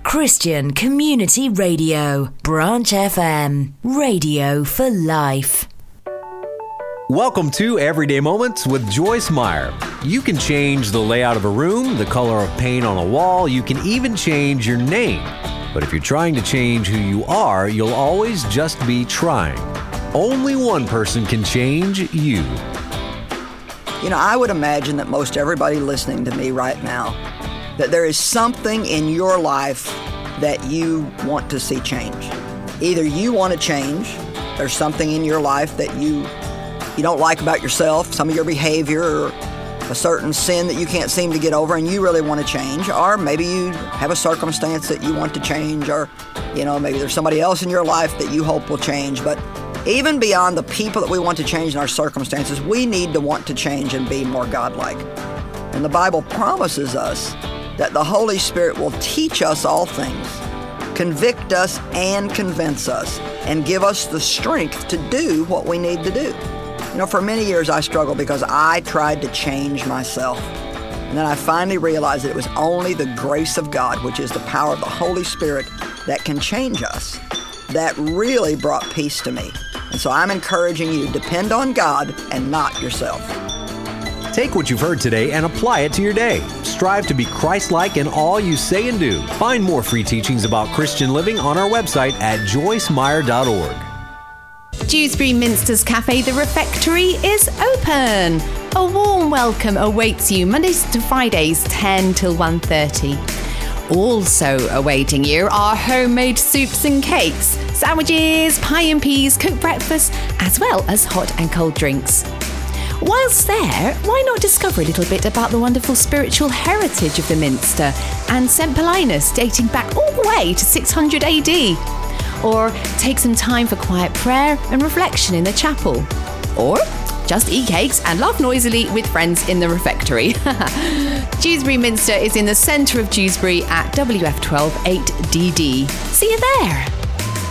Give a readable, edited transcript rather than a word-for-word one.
Christian Community Radio, Branch FM, radio for life. Welcome to Everyday Moments with Joyce Meyer. You can change the layout of a room, the color of paint on a wall, you can even change your name. But if you're trying to change who you are, you'll always just be trying. Only one person can change you. You know, I would imagine that most everybody listening to me right now, that there is something in your life that you want to see change. Either you want to change, there's something in your life that you don't like about yourself, some of your behavior, or a certain sin that you can't seem to get over and you really want to change, or maybe you have a circumstance that you want to change, or maybe there's somebody else in your life that you hope will change. But even beyond the people that we want to change in our circumstances, we need to want to change and be more God-like. And the Bible promises us that the Holy Spirit will teach us all things, convict us and convince us, and give us the strength to do what we need to do. For many years I struggled because I tried to change myself. And then I finally realized that it was only the grace of God, which is the power of the Holy Spirit, that can change us. That really brought peace to me. And so I'm encouraging you, depend on God and not yourself. Take what you've heard today and apply it to your day. Strive to be Christ-like in all you say and do. Find more free teachings about Christian living on our website at joycemeyer.org. Dewsbury Minster's Cafe, The Refectory, is open. A warm welcome awaits you Mondays to Fridays, 10 till 1:30. Also awaiting you are homemade soups and cakes, sandwiches, pie and peas, cooked breakfast, as well as hot and cold drinks. Whilst there, why not discover a little bit about the wonderful spiritual heritage of the Minster and St. Paulinus dating back all the way to 600 AD? Or take some time for quiet prayer and reflection in the chapel. Or just eat cakes and laugh noisily with friends in the refectory. Dewsbury Minster is in the centre of Dewsbury at WF12 8DD. See you there.